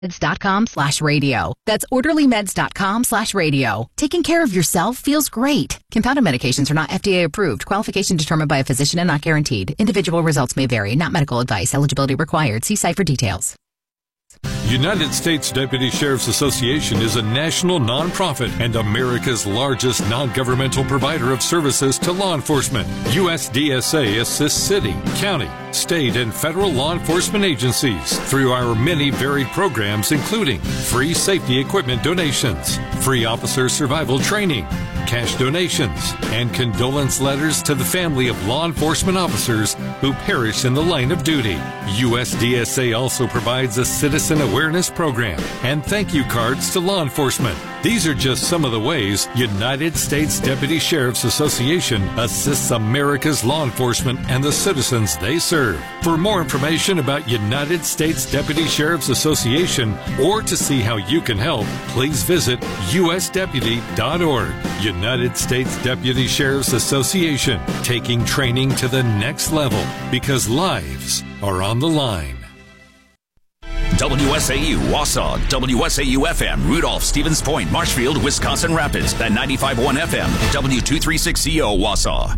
orderlymeds.com/radio. That's orderlymeds.com/radio. Taking care of yourself feels great. Compounded medications are not FDA approved. Qualification determined by a physician and not guaranteed. Individual results may vary. Not medical advice. Eligibility required. See site for details. United States Deputy Sheriff's Association is a national nonprofit and America's largest non-governmental provider of services to law enforcement. USDSA assists city, county, state, and federal law enforcement agencies through our many varied programs, including free safety equipment donations, free officer survival training, cash donations, and condolence letters to the family of law enforcement officers who perish in the line of duty. USDSA also provides a citizen awareness program and thank you cards to law enforcement. These are just some of the ways United States Deputy Sheriff's Association assists America's law enforcement and the citizens they serve. For more information about United States Deputy Sheriff's Association or to see how you can help, please visit usdeputy.org. United States Deputy Sheriff's Association, taking training to the next level because lives are on the line. WSAU Wausau, WSAU FM, Rudolph, Stevens Point, Marshfield, Wisconsin Rapids, and 95.1 FM, W236CO Wausau.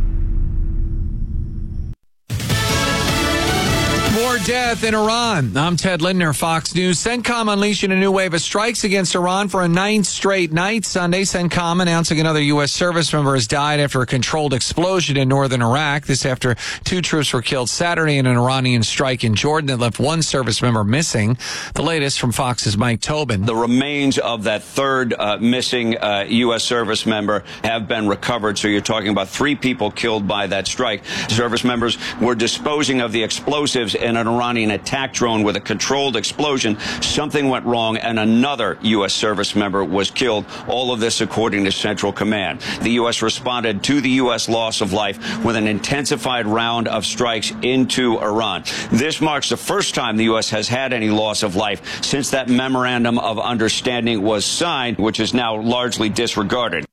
More death in Iran. I'm Ted Lindner, Fox News. CENTCOM unleashing a new wave of strikes against Iran for a 9th straight night. Sunday, CENTCOM announcing another U.S. service member has died after a controlled explosion in northern Iraq. This after 2 troops were killed Saturday in an Iranian strike in Jordan that left 1 service member missing. The latest from Fox's Mike Tobin. The remains of that third missing U.S. service member have been recovered. So you're talking about 3 people killed by that strike. Service members were disposing of the explosives in an Iranian attack drone with a controlled explosion. Something went wrong and another U.S. service member was killed. All of this according to Central Command. The U.S. responded to the U.S. loss of life with an intensified round of strikes into Iran. This marks the first time the U.S. has had any loss of life since that memorandum of understanding was signed, which is now largely disregarded.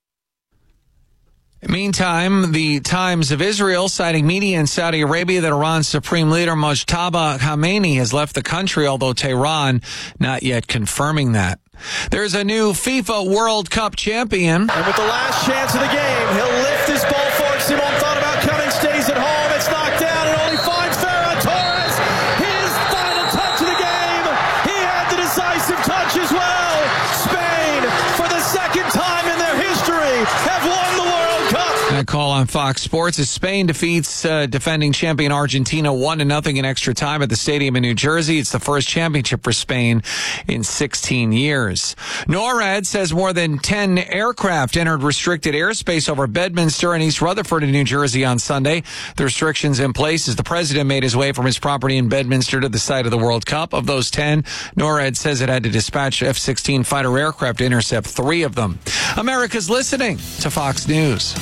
Meantime, the Times of Israel citing media in Saudi Arabia that Iran's supreme leader Mojtaba Khamenei has left the country, although Tehran not yet confirming that. There's a new FIFA World Cup champion. And with the last chance of the game, he'll lift his ball forward. Simon thought about coming, stays at home. It's knocked down and only finds Ferran Torres. His final touch of the game. He had the decisive touch as well. Spain, for the second time in their history, have won the World Cup. That call on Fox Sports as Spain defeats defending champion Argentina 1-0 in extra time at the stadium in New Jersey. It's the first championship for Spain in 16 years. NORAD says more than 10 aircraft entered restricted airspace over Bedminster and East Rutherford in New Jersey on Sunday. The restrictions in place as the president made his way from his property in Bedminster to the site of the World Cup. Of those 10, NORAD says it had to dispatch F-16 fighter aircraft to intercept 3 of them. America's listening to Fox News.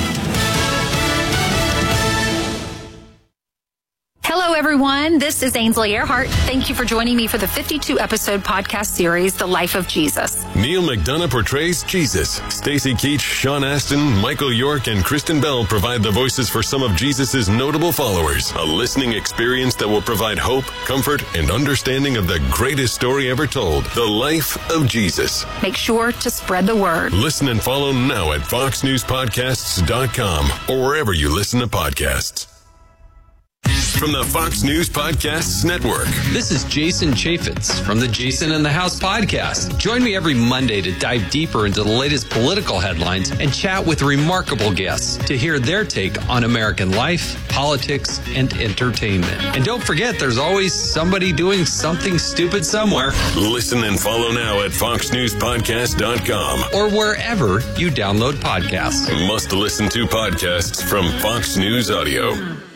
Hello, everyone. This is Ainsley Earhart. Thank you for joining me for the 52-episode podcast series, The Life of Jesus. Neil McDonough portrays Jesus. Stacey Keach, Sean Astin, Michael York, and Kristen Bell provide the voices for some of Jesus' notable followers. A listening experience that will provide hope, comfort, and understanding of the greatest story ever told, The Life of Jesus. Make sure to spread the word. Listen and follow now at foxnewspodcasts.com or wherever you listen to podcasts. From the Fox News Podcasts Network. This is Jason Chaffetz from the Jason in the House podcast. Join me every Monday to dive deeper into the latest political headlines and chat with remarkable guests to hear their take on American life, politics, and entertainment. And don't forget, there's always somebody doing something stupid somewhere. Listen and follow now at foxnewspodcast.com or wherever you download podcasts. Must listen to podcasts from Fox News Audio.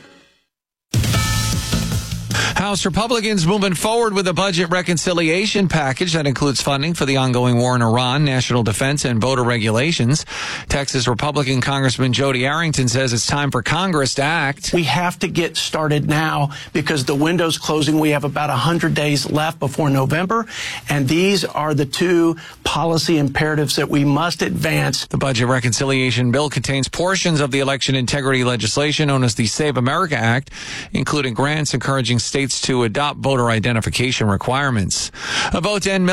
House Republicans moving forward with a budget reconciliation package that includes funding for the ongoing war in Iran, national defense, and voter regulations. Texas Republican Congressman Jody Arrington says it's time for Congress to act. We have to get started now because the window's closing. We have about 100 days left before November, and these are the 2 policy imperatives that we must advance. The budget reconciliation bill contains portions of the election integrity legislation known as the Save America Act, including grants encouraging states to adopt voter identification requirements. A vote to end